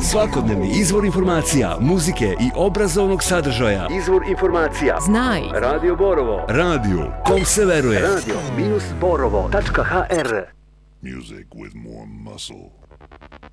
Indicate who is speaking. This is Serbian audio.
Speaker 1: Svakodnevni izvor informacija, muzike i obrazovnog sadržaja. Izvor informacija.
Speaker 2: Znaj.
Speaker 1: Radio Borovo. Radio kom se veruje. Radio-borovo.hr.
Speaker 3: Music with more muscle.